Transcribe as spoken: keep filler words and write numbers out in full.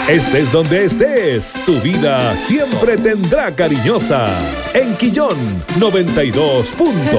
Estés donde estés, tu vida siempre tendrá cariñosa. En Quillón noventa y dos punto